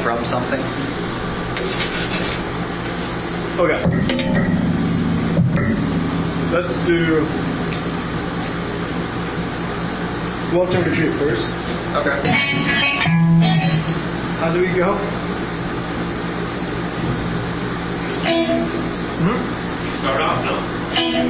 from something. Okay. Let's do long-term retreat first. Okay. How do we go? You start off, no?